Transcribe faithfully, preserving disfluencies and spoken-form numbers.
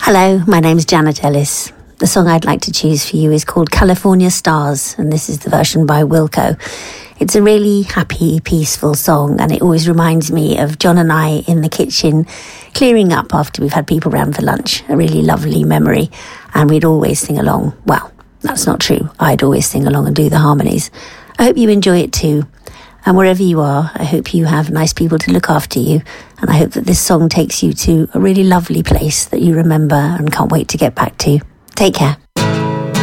Hello, my name's Janet Ellis. The song I'd like to choose for you is called California Stars, and this is the version by Wilco. It's a really happy, peaceful song, and it always reminds me of John and I in the kitchen clearing up after we've had people round for lunch. A really lovely memory, and we'd always sing along. Well, that's not true. I'd always sing along and do the harmonies. I hope you enjoy it too. And wherever you are, I hope you have nice people to look after you. And I hope that this song takes you to a really lovely place that you remember and can't wait to get back to. Take care.